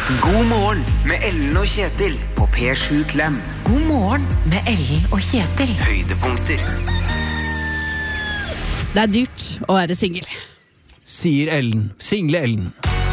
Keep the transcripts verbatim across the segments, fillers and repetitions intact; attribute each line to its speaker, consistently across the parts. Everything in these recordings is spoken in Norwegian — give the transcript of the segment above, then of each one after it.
Speaker 1: God morgen med Ellen og Kjetil på P sju Klem.
Speaker 2: God morgen med Ellen og Kjetil.
Speaker 1: Høydepunkter.
Speaker 3: Det er dyrt å være single.
Speaker 4: Sier Ellen. Single Ellen.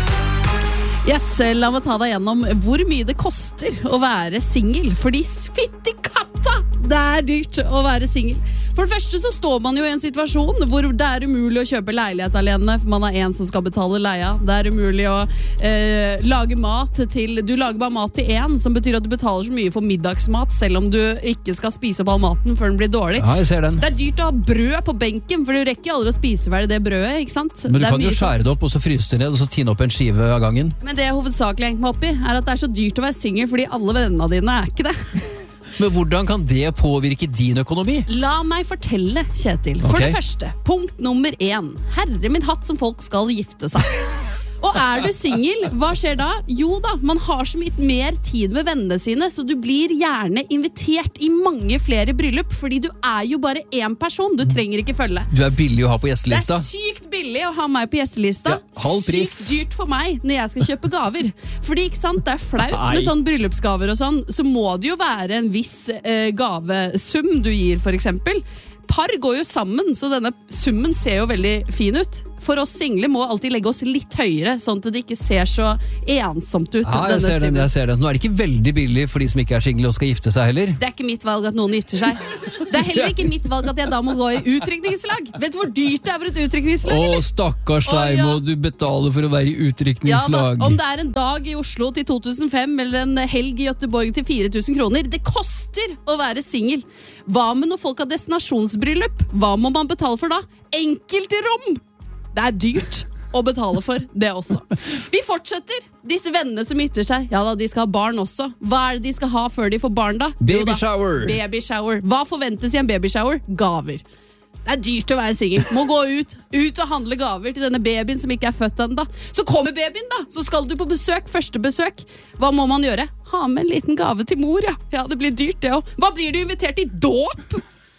Speaker 3: Yes, la meg ta deg gjennom hvor mye det koster å være single. Fordi fytti katta, det er dyrt å være single. For det første så står man jo i en situasjon hvor det er umulig å kjøpe leilighet alene, for man er en som skal betale leia. Det er umulig å eh, lage mat til, du lager bare mat til en, som betyr at du betaler så mye for middagsmat, selv om du ikke skal spise opp all maten før den blir dårlig.
Speaker 4: Ja, jeg ser den.
Speaker 3: Det er dyrt å ha brød på benken, for du rekker aldri å spise ferdig det brødet, ikke sant?
Speaker 4: Men du
Speaker 3: det
Speaker 4: kan jo skjære det opp, og så fryse det ned, og så tine opp en skive av gangen.
Speaker 3: Men det jeg hovedsakelig hengt meg opp i, er at det er så dyrt å være single, fordi alle vennene dine er ikke det.
Speaker 4: Men hvordan kan det påvirke din økonomi?
Speaker 3: La meg fortelle, Kjetil. For
Speaker 4: Ok.
Speaker 3: det første, punkt nummer én. Herre min hatt som folk skal gifte seg. Og er du single, hva skjer da? Jo da, man har så mye mer tid med vennene sine, så du blir gjerne invitert i mange flere bryllup, fordi du er jo bare én person, du trenger ikke følge.
Speaker 4: Du er billig å ha på
Speaker 3: Det
Speaker 4: gjestelista.
Speaker 3: er sykt billig å ha meg på gjestelista.
Speaker 4: Ja, halv pris.
Speaker 3: Sykt dyrt for meg når jeg skal kjøpe gaver. Fordi ikke sant, det er flaut
Speaker 4: Nei.
Speaker 3: med sånn bryllupsgaver og sånn, så må det jo være en viss eh, gavesum du gir, for eksempel. Par går jo sammen, så denne summen ser jo veldig fin ut. For oss single må alltid legge oss litt høyere, sånn at det ikke ser så ensomt ut.
Speaker 4: Ja, jeg
Speaker 3: denne
Speaker 4: ser den,
Speaker 3: summen.
Speaker 4: jeg ser den. Nå er det ikke veldig billig for de som ikke er single og skal gifte seg heller.
Speaker 3: Det er ikke mitt valg at noen gifter seg. Det er heller ikke mitt valg at jeg da må gå i utdrikningslag. Vet du hvor dyrt det er for et utdrikningslag?
Speaker 4: Å,
Speaker 3: eller?
Speaker 4: stakkars
Speaker 3: Å,
Speaker 4: deg,
Speaker 3: ja.
Speaker 4: må du betale for å være i
Speaker 3: Ja da,
Speaker 4: utdrikningslag.
Speaker 3: om det er en dag i Oslo til to tusen fem eller en helg i Göteborg til fire tusen kroner. Det koster å være single. Hva med når folk har destinasjonsbryllup? Hva må man betale for da? Enkeltrom! Det er dyrt å betale for det også. Vi fortsetter. Disse vennene som gifter seg, ja da, de skal ha barn også. Hva er det de skal ha før de får barn da? Jo da,
Speaker 4: Babyshower.
Speaker 3: babyshower. Hva forventes i en babyshower? Gaver. Det er dyrt å være single. Må gå ut, ut og handle gaver til denne babyen som ikke er født ennå. Så kommer babyen da, så skal du på besøk, første besøk. Hva må man gjøre? Ha med en liten gave til mor, ja. Ja, det blir dyrt det også. Hva blir du invitert i? Dåp?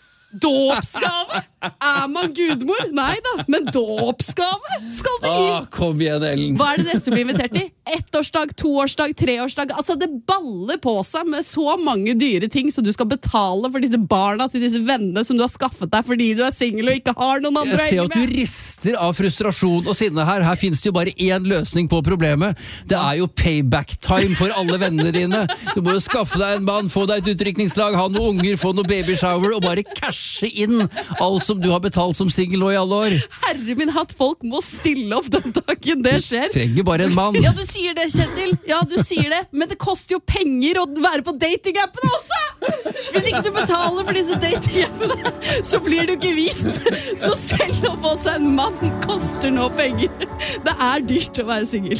Speaker 3: Dåpsgave? Er man gudmor? Nei da, men dåpsgave skal du gi.
Speaker 4: Ah, kom igjen, Ellen.
Speaker 3: Hva er det neste du blir invitert i? Ettårsdag, toårsdag, treårsdag. Altså det baller på seg med så mange dyre ting som du skal betale for disse barna til disse vennene som du har skaffet deg fordi du er single og ikke har noen andre å
Speaker 4: Jeg ser
Speaker 3: henge
Speaker 4: at du
Speaker 3: med.
Speaker 4: rister av frustrasjon og sinne her. Her finnes det jo bare én løsning på problemet. Det er jo payback time for alle vennene dine. Du må jo skaffe deg en mann, få deg et utdrikningslag, ha noen unger, få noe babyshower og bare cashe inn alt som du har betalt som single nå i alle år.
Speaker 3: Herre min hatt, folk må stille opp den dagen det skjer.
Speaker 4: Trenger bare en mann.
Speaker 3: Ja, du sier det, Kjetil. Ja, du sier det. Men det koster jo penger å være på datingappene også! Hvis ikke du betaler for disse datingappene, så blir du ikke vist. Så selv å få seg en mann koster nå penger. Det er dyrt å være single.